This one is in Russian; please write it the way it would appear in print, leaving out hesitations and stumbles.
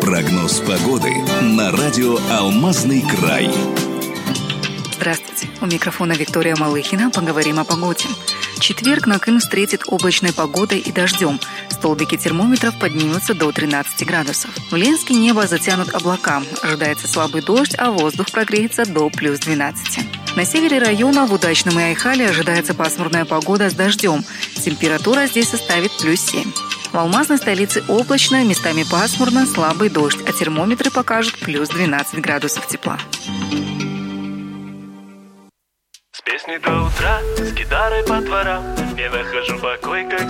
Прогноз погоды на радио «Алмазный край». Здравствуйте, у микрофона Виктория Малыхина. Поговорим о погоде. Четверг Накым встретит облачной погодой и дождем. Столбики термометров поднимутся до 13 градусов. В Ленске небо затянут облака. Ожидается слабый дождь, а воздух прогреется до плюс 12. На севере района в Удачном и Айхале ожидается пасмурная погода с дождем. Температура здесь составит плюс 7. В алмазной столице облачно, местами пасмурно, слабый дождь, а термометры покажут плюс 12 градусов тепла. С песней до утра, с гитарой по дворам, я нахожу покой, как